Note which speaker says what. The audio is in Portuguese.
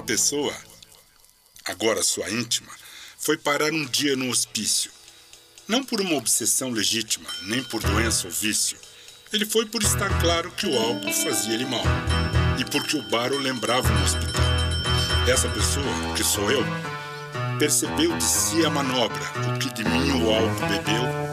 Speaker 1: pessoa, agora sua íntima, foi parar um dia no hospício. Não por uma obsessão legítima, nem por doença ou vício. Ele foi por estar claro que o álcool fazia-lhe mal. E porque o bar o lembrava no hospital. Essa pessoa, que sou eu, percebeu de si a manobra, o que de mim o álcool bebeu,